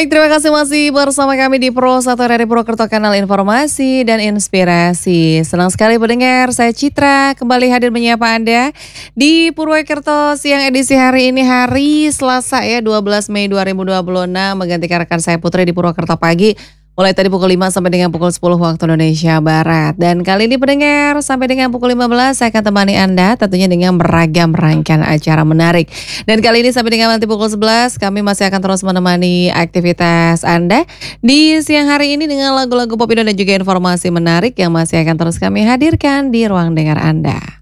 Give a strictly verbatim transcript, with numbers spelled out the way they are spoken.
Baik, terima kasih masih bersama kami di Pro satu dari Purwokerto, kanal informasi dan inspirasi. Senang sekali mendengar, saya Citra kembali hadir menyapa Anda di Purwokerto siang edisi hari ini, hari Selasa ya, dua belas Mei dua ribu dua puluh enam, menggantikan rekan saya Putri di Purwokerto pagi. Mulai tadi pukul lima sampai dengan pukul sepuluh waktu Indonesia Barat. Dan kali ini pendengar sampai dengan pukul lima belas saya akan temani Anda tentunya dengan beragam rangkaian acara menarik. Dan kali ini sampai dengan nanti pukul sebelas kami masih akan terus menemani aktivitas Anda di siang hari ini dengan lagu-lagu pop Indo dan juga informasi menarik yang masih akan terus kami hadirkan di ruang dengar Anda.